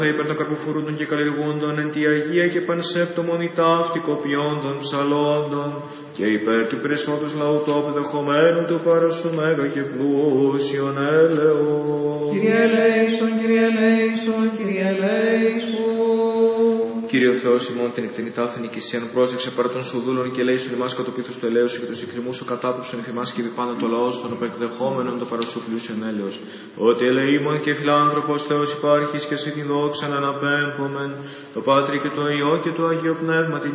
υπέρ των καρποφορούντων και καλλιεργούντων εν τη Αγία και πανσέπτωμον η ταύτικοποιώντων ψαλόντων και υπέρ του περισσότους λαού του αποδεχομένου του παροσού μέγα και πλούσιον έλεον. Κύριε ελέησον, Κύριε ελέησον, Κύριε ελέησον. Κύριε ο Θεός ημών την εκτενητά φαινικησίαν πρόσεξε παρά των σου δούλων και ελέησον ημάς κατ' το πίθος του ελέους και τους εκκριμούς σου κατάπτυψον εφ' ημάς και επιπάνω το λαός των απεκδεχόμενων το παρασού πλούσιον έλεος. Ότι ελεήμων και φιλάνθρωπος Θεός υπάρχεις και σε τη δόξα να αναπέμπομεν το Πάτρι και το Υιό και το Αγίο Πνεύμα